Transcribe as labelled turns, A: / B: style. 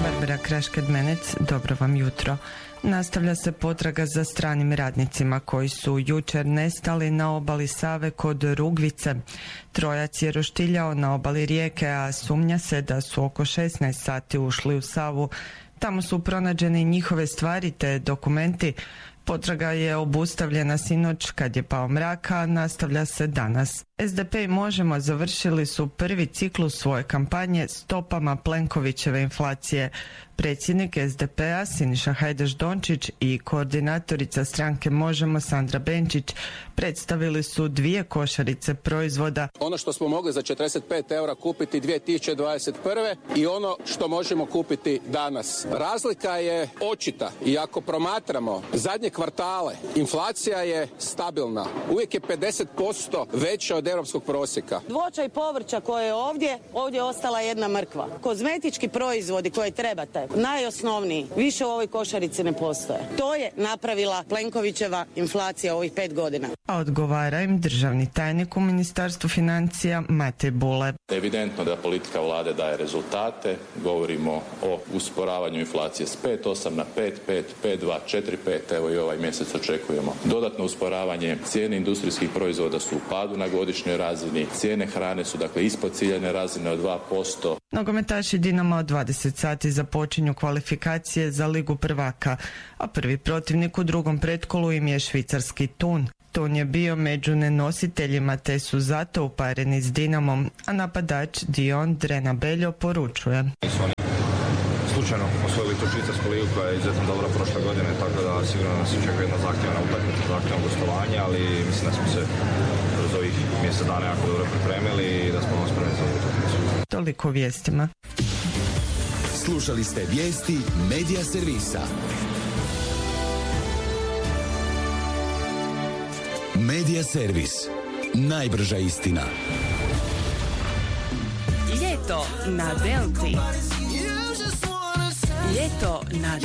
A: Barbara Kraš-Kedmenec, dobro vam jutro. Nastavlja se potraga za stranim radnicima koji su jučer nestali na obali Save kod Rugvice. Trojac je roštiljao na obali rijeke, a sumnja se da su oko 16 sati ušli u Savu. Tamo su pronađene njihove stvari te dokumenti. Potraga je obustavljena sinoć kad je pao mrak, a nastavlja se danas. SDP i Možemo završili su prvi ciklus svoje kampanje stopama Plenkovićeve inflacije. Predsjednik SDP-a Siniša Hajdaš-Dončić i koordinatorica stranke Možemo Sandra Benčić predstavili su dvije košarice proizvoda.
B: Ono što smo mogli za 45 eura kupiti 2021. i ono što možemo kupiti danas. Razlika je očita i ako promatramo zadnje kvartale, inflacija je stabilna. Uvijek je 50% veća od europskog prosjeka.
C: Voća i povrća koje je ovdje je ostala jedna mrkva. Kozmetički proizvodi koje trebate, najosnovniji, više u ovoj košarici ne postoje. To je napravila Plenkovićeva inflacija ovih 5 godina.
A: A odgovara im državni tajnik u Ministarstvu financija Matej Bule.
D: Evidentno da politika vlade daje rezultate. Govorimo o usporavanju inflacije s 5,8 na 5,5, 5,2, 4,5. Evo i ovaj mjesec očekujemo dodatno usporavanje. Cijene industrijskih proizvoda su u padu na godišnjoj razini. Cijene hrane su dakle ispod ciljane razine od 2%.
A: Nogometaši Dinama od 20 sati započinju kvalifikacije za Ligu prvaka, a prvi protivnik u drugom pretkolu im je švicarski Thun. Thun je bio među nenositeljima te su zato upareni s Dinamom, a napadač Dion Drenabeljo poručuje.
E: Slučajno osvojili tu švicarsku ligu koja je izuzetno dobra prošle godine, tako da sigurno nas očekuje jedna zahtjevna utakmica, zahtjevno gostovanje, ali mislim da smo se kroz ovih mjesec dana jako dobro pripremili i da smo spremni za ovu utakmicu.
A: Toliko vijestima.
F: Slušali ste vijesti Medija servisa. Medija servis. Najbrža istina.
G: Ljeto na Delti. Ljeto na